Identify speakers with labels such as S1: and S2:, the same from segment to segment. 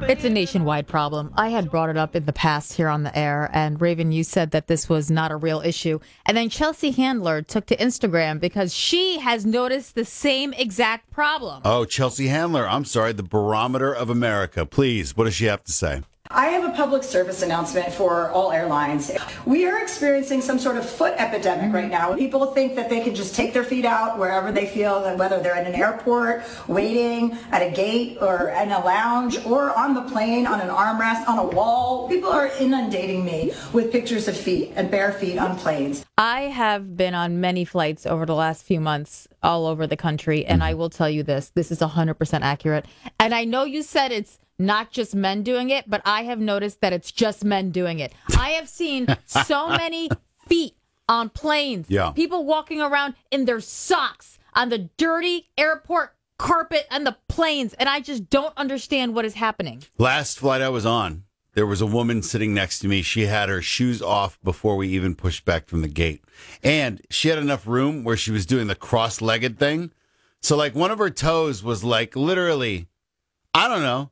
S1: It's a nationwide problem. I had brought it up in the past here on the air, and Raven, you said that this was not a real issue. And then Chelsea Handler took to Instagram because she has noticed the same exact problem.
S2: Oh, Chelsea Handler, I'm sorry, the barometer of America. Please, what does she have to say?
S3: I have a public service announcement for all airlines. We are experiencing some sort of foot epidemic right now. People think that they can just take their feet out wherever they feel, that whether they're at an airport, waiting at a gate, or in a lounge, or on the plane, on an armrest, on a wall. People are inundating me with pictures of feet and bare feet on planes.
S1: I have been on many flights over the last few months all over the country, and I will tell you this is 100% accurate. And I know you said it's not just men doing it, but I have noticed that it's just men doing it. I have seen so many feet on planes.
S2: Yeah.
S1: People walking around in their socks on the dirty airport carpet and the planes, and I just don't understand what is happening.
S2: Last flight I was on, there was a woman sitting next to me. She had her shoes off before we even pushed back from the gate. And she had enough room where she was doing the cross-legged thing. So, like, one of her toes was, like, literally, I don't know,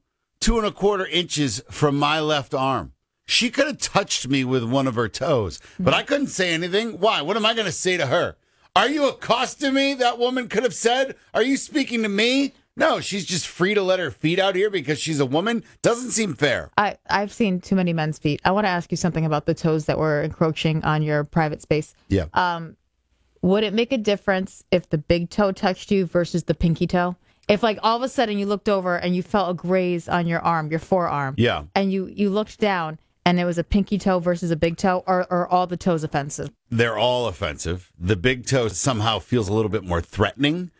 S2: 2¼ inches from my left arm. She could have touched me with one of her toes, but I couldn't say anything. Why? What am I going to say to her? Are you accosting me? That woman could have said. Are you speaking to me? No, she's just free to let her feet out here because she's a woman. Doesn't seem fair.
S1: I've seen too many men's feet. I want to ask you something about the toes that were encroaching on your private space.
S2: Yeah.
S1: Would it make a difference if the big toe touched you versus the pinky toe? If, like, all of a sudden you looked over and you felt a graze on your arm, your forearm,
S2: Yeah.
S1: and you looked down and it was a pinky toe versus a big toe, or are all the toes offensive?
S2: They're all offensive. The big toe somehow feels a little bit more threatening.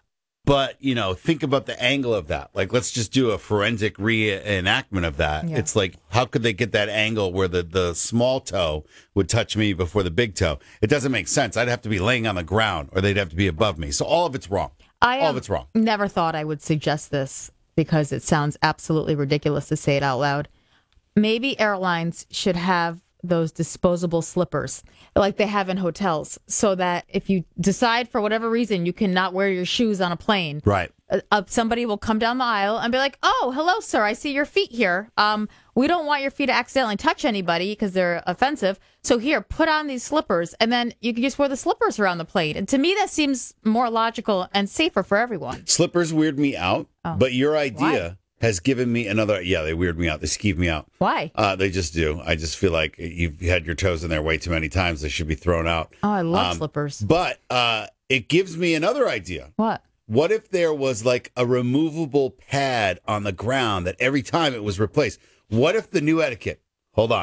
S2: But, you know, think about the angle of that. Like, let's just do a forensic reenactment of that.
S1: Yeah.
S2: It's like, how could they get that angle where the small toe would touch me before the big toe? It doesn't make sense. I'd have to be laying on the ground or they'd have to be above me. So all of it's wrong. All of it's wrong.
S1: Never thought I would suggest this because it sounds absolutely ridiculous to say it out loud. Maybe airlines should have those disposable slippers like they have in hotels so that if you decide for whatever reason you cannot wear your shoes on a plane,
S2: Right.
S1: Somebody will come down the aisle and be like, "Oh, hello, sir. I see your feet here. We don't want your feet to accidentally touch anybody because they're offensive. So here, put on these slippers, and then you can just wear the slippers around the plane." And to me, that seems more logical and safer for everyone.
S2: Slippers weird me out, but your idea has given me another. Yeah, they weird me out. They skeeve me out.
S1: Why?
S2: They just do. I just feel like you've had your toes in there way too many times. They should be thrown out.
S1: Oh, I love slippers.
S2: But it gives me another idea.
S1: What?
S2: What if there was like a removable pad on the ground that every time it was replaced? What if the new etiquette? Hold on.